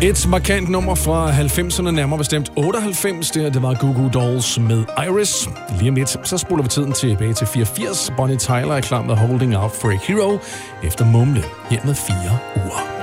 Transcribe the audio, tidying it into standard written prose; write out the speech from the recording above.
Et markant nummer fra 90'erne, nærmere bestemt 98, det var Goo Goo Dolls med Iris. Lige om lidt, så spoler vi tiden tilbage til 84. Bonnie Tyler er klar med Holding Out for a Hero efter Mumle her med 4 uger.